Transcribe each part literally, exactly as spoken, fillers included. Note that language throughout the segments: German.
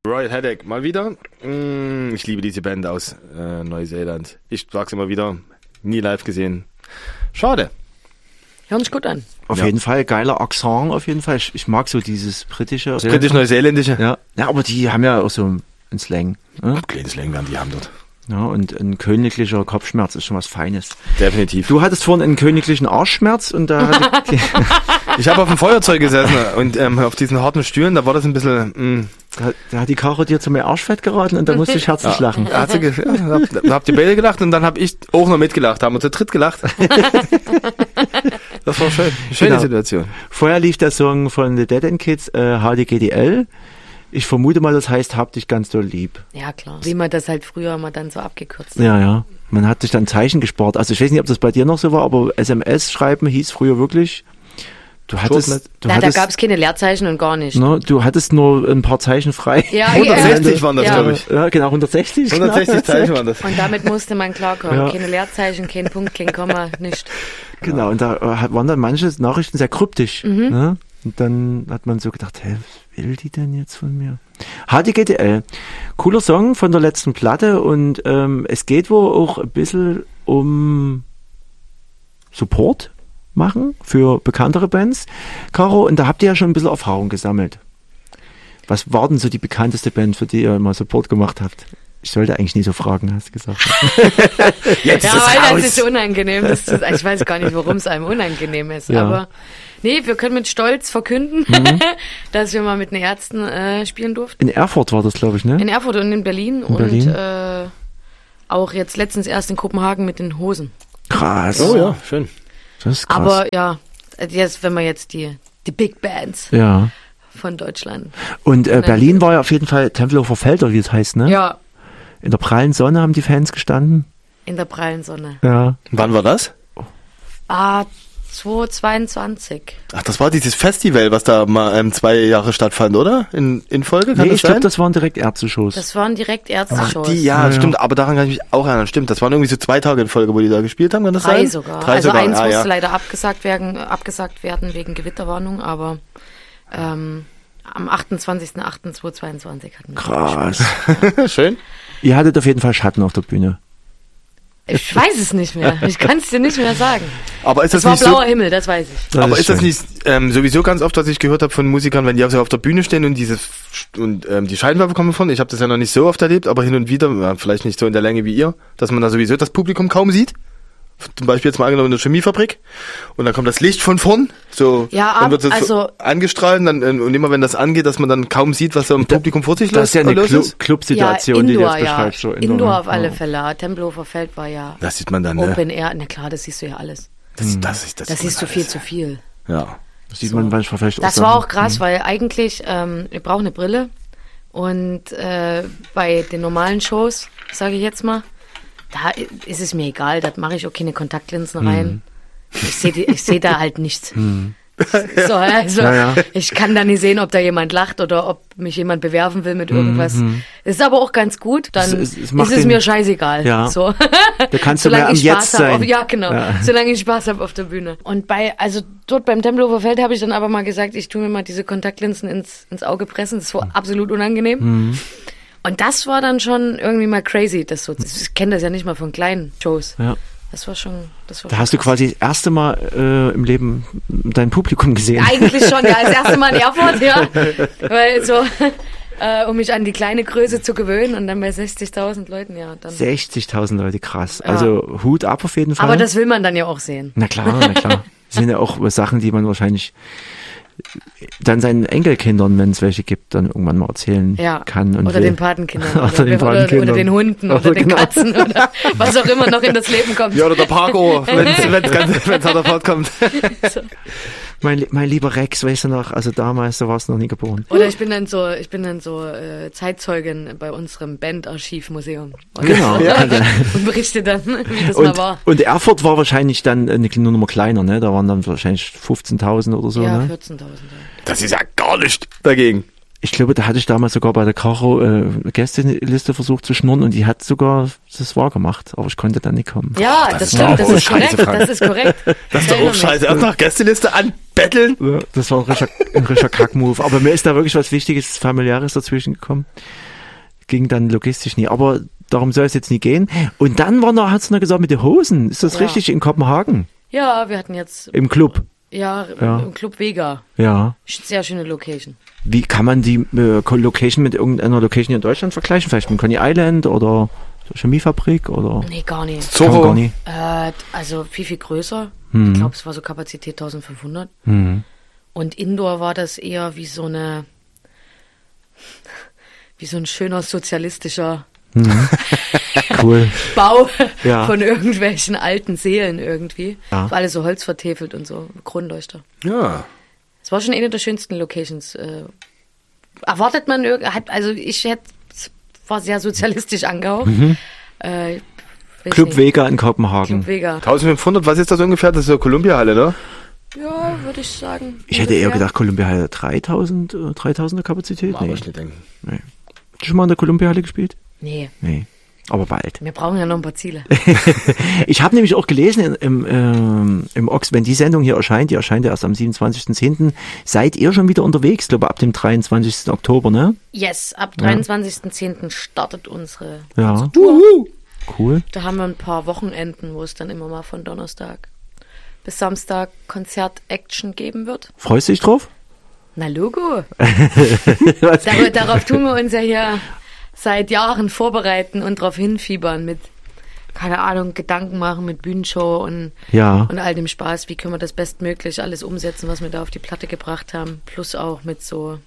Royal Headache, mal wieder. Mm, ich liebe diese Band aus äh, Neuseeland. Ich sag's immer wieder, nie live gesehen. Schade. Hört sich gut an. Auf ja. jeden Fall, geiler Akzent, auf jeden Fall. Ich, ich mag so dieses britische. Das britisch-neuseeländische. Ja. Ja, aber die haben ja auch so einen Slang. Ne? Kleinen Slang werden die haben dort. Ja, und ein königlicher Kopfschmerz ist schon was Feines. Definitiv. Du hattest vorhin einen königlichen Arschschmerz und da hatte ich... ich habe auf dem Feuerzeug gesessen und ähm, auf diesen harten Stühlen, da war das ein bisschen... Mh. Da, da hat die Caro dir zu mehr Arschfett geraten und da musste ich herzlich ja. lachen. Da, hat sie ge- ja, hab, da habt ihr beide gelacht und dann habe ich auch noch mitgelacht. Da haben wir zu dritt gelacht. Das war schön. Schöne genau. Situation. Vorher lief der Song von The Dead End Kids, äh, H D G D L. Ich vermute mal, das heißt, hab dich ganz doll lieb. Ja, klar. Wie man das halt früher mal dann so abgekürzt hat. Ja, ja. Man hat sich dann Zeichen gespart. Also ich weiß nicht, ob das bei dir noch so war, aber S M S schreiben hieß früher wirklich... Du hattest, du Na, hattest, da gab es keine Leerzeichen und gar nicht. No, du hattest nur ein paar Zeichen frei. Ja, hundertsechzig ja. waren das, ja. glaube ich. Ja, genau, hundertsechzig. hundertsechzig Zeichen waren das. Und damit musste man klarkommen. Ja. Keine Leerzeichen, kein Punkt, kein Komma, nicht. Genau, und da äh, waren dann manche Nachrichten sehr kryptisch. Mhm. Ne? Und dann hat man so gedacht, hä, was will die denn jetzt von mir? H D G D L. Cooler Song von der letzten Platte und ähm, es geht wohl auch ein bisschen um Support machen für bekanntere Bands. Caro, und da habt ihr ja schon ein bisschen Erfahrung gesammelt. Was war denn so die bekannteste Band, für die ihr mal Support gemacht habt? Ich sollte eigentlich nie so fragen, hast du gesagt. Jetzt ja, weil raus. Das ist unangenehm. Das ist, ich weiß gar nicht, warum es einem unangenehm ist. Ja. Aber nee, wir können mit Stolz verkünden, mhm. dass wir mal mit den Ärzten äh, spielen durften. In Erfurt war das, glaube ich, ne? In Erfurt und in Berlin. In Berlin. Und äh, auch jetzt letztens erst in Kopenhagen mit den Hosen. Krass. Oh ja, schön. Das ist krass. Aber ja, jetzt, wenn man jetzt die, die Big Bands ja. von Deutschland. Und äh, Berlin war ja auf jeden Fall Tempelhofer Feld, oder wie es heißt, ne? Ja. In der prallen Sonne haben die Fans gestanden. In der prallen Sonne. Ja. Wann war das? Ah, zweitausendzweiundzwanzig. Ach, das war dieses Festival, was da mal ähm, zwei Jahre stattfand, oder? In, in Folge? Kann nee, das ich glaube, sein? das waren direkt Ärzte-Shows. Das waren direkt Ärzte-Shows. Ach, die, ja, ja, stimmt, ja. aber daran kann ich mich auch erinnern. Stimmt, das waren irgendwie so zwei Tage in Folge, wo die da gespielt haben, kann das Drei sein? sogar. Drei also sogar. eins ah, musste ja. leider abgesagt werden, abgesagt werden wegen Gewitterwarnung, aber ähm, am achtundzwanzigsten achten zweitausendzweiundzwanzig hatten wir Krass. Schön. Ihr hattet auf jeden Fall Schatten auf der Bühne. Ich weiß es nicht mehr. Ich kann es dir nicht mehr sagen. Aber ist das, das war nicht blauer so, Himmel, das weiß ich. Das aber ist, ist das nicht ähm, sowieso ganz oft, was ich gehört habe von Musikern, wenn die also auf der Bühne stehen und dieses und ähm, die Scheinwerfer kommen von, ich habe das ja noch nicht so oft erlebt, aber hin und wieder, ja, vielleicht nicht so in der Länge wie ihr, dass man da sowieso das Publikum kaum sieht. Zum Beispiel jetzt mal angenommen in der Chemiefabrik und dann kommt das Licht von vorn, so ja, dann wird es also, so angestrahlt und, dann, und immer wenn das angeht, dass man dann kaum sieht, was da im Publikum vor sich los ist. Das ist ja eine Clu- Club-Situation, ja, Indoor, die du jetzt ja. beschreibst. So Indoor, Indoor auf ja. alle Fälle. Tempelhofer Feld war ja das sieht man dann, ne? Open Air. Na klar, das siehst du ja alles. Das, das, ist, das, Das siehst du viel zu viel. Ja. Das sieht man manchmal vielleicht auch. Das war auch krass, mhm. weil eigentlich, ähm, ich brauche eine Brille und äh, bei den normalen Shows, sage ich jetzt mal, da ist es mir egal, da mache ich auch keine Kontaktlinsen rein. Mhm. Ich sehe ich seh da halt nichts. Mhm. So, also ja, ja. ich kann da nicht sehen, ob da jemand lacht oder ob mich jemand bewerben will mit irgendwas. Mhm. Ist aber auch ganz gut, dann es, es, es ist es mir scheißegal. Ja. So. Da kannst du mehr am Jetzt sein. Auf, ja, genau. Ja. Solange ich Spaß habe auf der Bühne. Und bei, also dort beim Tempelhofer Feld habe ich dann aber mal gesagt, ich tue mir mal diese Kontaktlinsen ins, ins Auge pressen. Das war mhm. absolut unangenehm. Mhm. Und das war dann schon irgendwie mal crazy. Das so, ich kenne das ja nicht mal von kleinen Shows. Ja. Das war schon. Das war da schon hast krass. Du quasi das erste Mal äh, im Leben dein Publikum gesehen. Eigentlich schon, ja. Das erste Mal in Erfurt, ja. Weil so, äh, um mich an die kleine Größe zu gewöhnen und dann bei sechzigtausend Leuten, ja. Dann. sechzigtausend Leute, krass. Ja. Also Hut ab auf jeden Fall. Aber das will man dann ja auch sehen. Na klar, na klar. Das sind ja auch Sachen, die man wahrscheinlich dann seinen Enkelkindern, wenn es welche gibt, dann irgendwann mal erzählen ja. kann. Und oder will. den Patenkindern. Oder, oder, den oder, Patenkindern. oder den Hunden oder, oder den genau. Katzen oder was auch immer noch in das Leben kommt. Ja, oder der Parko, wenn es an der Fahrt kommt. So. Mein, mein lieber Rex, weißt du noch, also damals, da warst du noch nie geboren. Oder ich bin dann so, ich bin dann so äh, Zeitzeugin bei unserem Bandarchivmuseum. Genau. Ja. Und berichte dann, wie das und, mal war. Und Erfurt war wahrscheinlich dann eine, nur noch mal kleiner, ne? Da waren dann wahrscheinlich fünfzehntausend oder so, ja, ne? vierzehntausend. Ja. Das ist ja gar nicht dagegen. Ich glaube, da hatte ich damals sogar bei der Caro äh, Gästeliste versucht zu schnurren und die hat sogar das wahr gemacht, aber ich konnte da nicht kommen. Ja, das das, ist stimmt, auch das ist scheiße, korrekt. Frank. Das ist korrekt. Das ist doch auch scheiße. Erst nach Gästeliste anbetteln. Ja, das war ein richtiger, ein richtiger Kackmove. Aber mir ist da wirklich was Wichtiges, Familiäres dazwischen gekommen. Ging dann logistisch nie. Aber darum soll es jetzt nie gehen. Und dann war noch, hat es noch gesagt, mit den Hosen. Ist das Ja. richtig? In Kopenhagen? Ja, wir hatten jetzt, Im Club? ja, Ja. im Club Vega. Ja. Sehr schöne Location. Wie kann man die äh, Location mit irgendeiner Location hier in Deutschland vergleichen? Vielleicht mit Coney Island oder Chemiefabrik oder? Nee, gar nicht. Kann man Zorro. gar nicht. Äh, also viel, viel größer. Mhm. Ich glaube, es war so Kapazität eintausendfünfhundert. Mhm. Und Indoor war das eher wie so eine, wie so ein schöner sozialistischer Cool. Bau Ja. von irgendwelchen alten Seelen irgendwie. Ja. War alles so Holz vertefelt und so, Kronleuchter. Ja. Es war schon eine der schönsten Locations. Äh, erwartet man, irg- hat, also ich hätte, es war sehr sozialistisch angehaucht. Äh, ich weiß Club nicht. Vega in Kopenhagen. Club Vega. eintausendfünfhundert, was ist das ungefähr? Das ist ja Columbia-Halle, ne? Ja, würde ich sagen. Ich hätte eher ungefähr. gedacht, Columbia hat dreitausend, äh, dreitausender Kapazität. Aber Nee. ich nicht denken. nee. Hast du schon mal in der Columbia-Halle gespielt? Nee, Nee. Aber bald. wir brauchen ja noch ein paar Ziele. Ich habe nämlich auch gelesen in, im, ähm, im Ox, wenn die Sendung hier erscheint, die erscheint ja erst am siebenundzwanzigsten zehnten seid ihr schon wieder unterwegs, glaube ab dem dreiundzwanzigsten Oktober, ne? Yes, ab dreiundzwanzigsten zehnten startet unsere Ja. Tour. Cool. Da haben wir ein paar Wochenenden, wo es dann immer mal von Donnerstag bis Samstag Konzert-Action geben wird. Freust du dich drauf? Na Logo. Was? Dar darauf tun wir uns ja hier seit Jahren vorbereiten und darauf hinfiebern mit, keine Ahnung, Gedanken machen mit Bühnenshow und, Ja. und all dem Spaß. Wie können wir das bestmöglich alles umsetzen, was wir da auf die Platte gebracht haben. Plus auch mit so,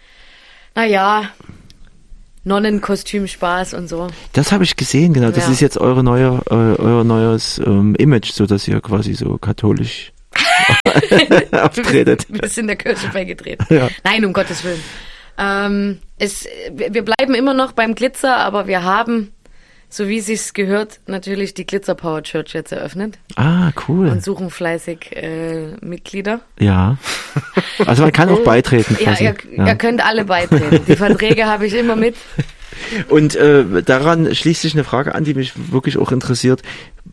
naja, Nonnenkostüm-Spaß und so. Das habe ich gesehen, genau. Das Ja. ist jetzt eure neue, äh, euer neues ähm, Image, so dass ihr quasi so katholisch auftretet. Wir sind in der Kirche beigedreht. Ja. Nein, um Gottes Willen. Ähm, es, wir wir bleiben immer noch beim Glitzer, aber wir haben, so wie sich's gehört, natürlich die Glitzer Power Church jetzt eröffnet Ah, cool. und suchen fleißig äh, Mitglieder. Ja. Also man kann auch beitreten Ja, quasi. ihr, ihr könnt alle beitreten. Die Verträge habe ich immer mit. Und äh, daran schließt sich eine Frage an, die mich wirklich auch interessiert.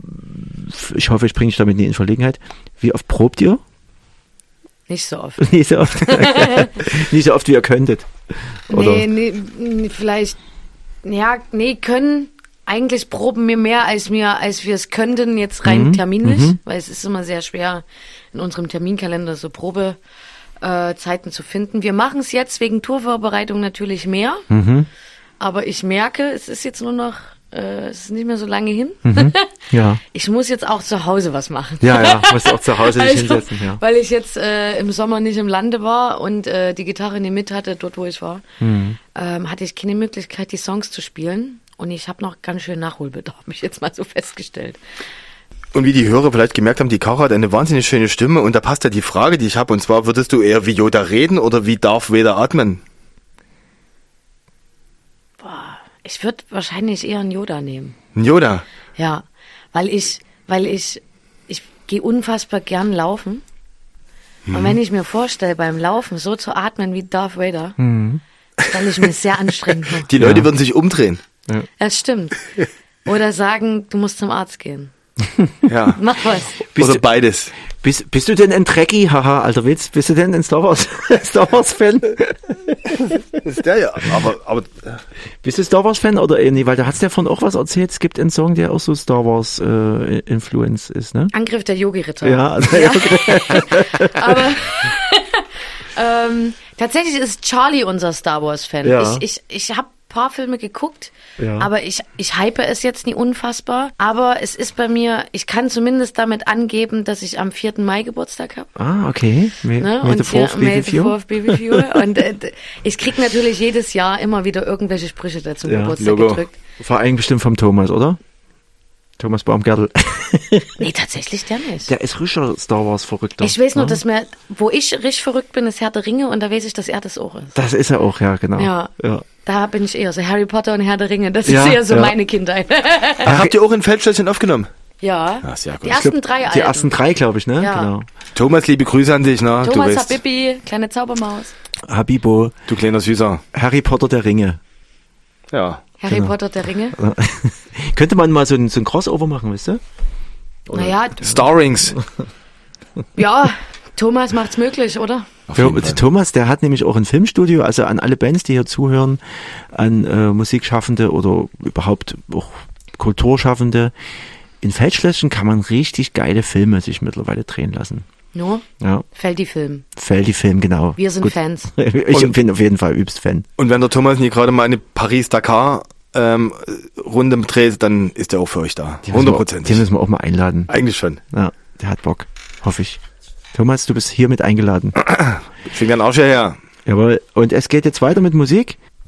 Ich hoffe, ich bringe dich damit nie in Verlegenheit. Wie oft probt ihr? Nicht so oft. Nicht so oft. Nicht so oft, wie ihr könntet. Oder? Nee, nee, nee, vielleicht, ja, nee, können, eigentlich proben wir mehr, als wir, als wir es könnten, jetzt rein Mhm, terminlich, mhm. weil es ist immer sehr schwer, in unserem Terminkalender so Probezeiten äh, Zeiten zu finden. Wir machen es jetzt wegen Tourvorbereitung natürlich mehr, Mhm. aber ich merke, es ist jetzt nur noch, äh, es ist nicht mehr so lange hin. Ja. Ich muss jetzt auch zu Hause was machen. Ja, ja, musst auch zu Hause dich Also, hinsetzen, ja. weil ich jetzt äh, im Sommer nicht im Lande war und äh, die Gitarre nicht mit hatte, dort wo ich war, Mhm. ähm, hatte ich keine Möglichkeit, die Songs zu spielen. Und ich habe noch ganz schön Nachholbedarf, habe ich jetzt mal so festgestellt. Und wie die Hörer vielleicht gemerkt haben, die Caro hat eine wahnsinnig schöne Stimme und da passt ja die Frage, die ich habe, und zwar, würdest du eher wie Yoda reden oder wie Darth Vader atmen? Boah, ich würde wahrscheinlich eher einen Yoda nehmen. Ein Yoda? Ja, weil ich, weil ich, ich gehe unfassbar gern laufen. Und wenn ich mir vorstelle, beim Laufen so zu atmen wie Darth Vader, stelle ich mir sehr anstrengend vor. Die Leute Ja. würden sich umdrehen. Das stimmt. Oder sagen, du musst zum Arzt gehen. Ja. Mach was. Bist oder du- beides. Bist, bist du denn ein Trekkie? Haha, alter Witz. Bist du denn ein Star Wars, Star Wars Fan? Ist der ja. Aber, aber Bist du Star Wars Fan oder eh nee? Weil da hat's ja von auch was erzählt. Es gibt einen Song, der auch so Star Wars äh, Influence ist, ne? Angriff der Yogi-Ritter. Ja, also, Ja. Aber ähm, tatsächlich ist Charlie unser Star Wars-Fan. Ja. Ich, ich, ich habe ein paar Filme geguckt, Ja. aber ich, ich hype es jetzt nie unfassbar. Aber es ist bei mir, ich kann zumindest damit angeben, dass ich am vierten Mai Geburtstag habe. Ah, okay. May, Ne? may the Und fourth hier, be May with the you. fourth be with you. Und äh, ich krieg natürlich jedes Jahr immer wieder irgendwelche Sprüche dazu Ja, Geburtstag Logo. gedrückt. Vor allem bestimmt vom Thomas, oder? Thomas Baumgartel. Nee, tatsächlich der nicht. Der ist rischer Star Wars Verrückter. Ich weiß nur, ne? dass mir, wo ich richtig verrückt bin, ist Herr der Ringe und da weiß ich, dass er das auch ist. Das ist er auch, ja, genau. Ja. ja. Da bin ich eher so Harry Potter und Herr der Ringe. Das Ja, ist eher so ja. meine Kindheit. Ach, habt ihr auch in Feldschlösschen aufgenommen? Ja. Ah, sehr gut. Die Ich ersten glaub, drei Alben. Die ersten drei, glaube ich, ne? Ja. Genau. Thomas, liebe Grüße an dich, ne? Thomas du weißt. Habibi, kleine Zaubermaus. Habibo. Du kleiner Süßer. Harry Potter der Ringe. Ja. Harry Genau. Potter der Ringe. Könnte man mal so ein, so ein Crossover machen, weißt du? Naja, Starrings. ja, Thomas macht's möglich, oder? Ja, Thomas, der hat nämlich auch ein Filmstudio, also an alle Bands, die hier zuhören, an äh, Musikschaffende oder überhaupt auch Kulturschaffende. In Feldschlösschen kann man richtig geile Filme sich mittlerweile drehen lassen. Nur? Ja. Feldi-Film. Feldi-Film, genau. Wir sind Gut. Fans. Ich Und- bin auf jeden Fall übst Fan. Und wenn der Thomas nie gerade mal eine Paris-Dakar ähm, Runde dreht, dann ist er auch für euch da. Den müssen wir- Den Hundertprozentig. müssen wir auch mal einladen. Eigentlich schon. Ja, der hat Bock, hoffe ich. Thomas, du bist hiermit eingeladen. Fing dein Arsch hierher. Jawohl. Und es geht jetzt weiter mit Musik.